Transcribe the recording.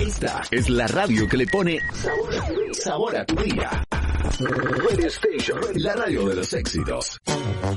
Esta es la radio que le pone sabor a tu día. Radio Station, la radio de los éxitos.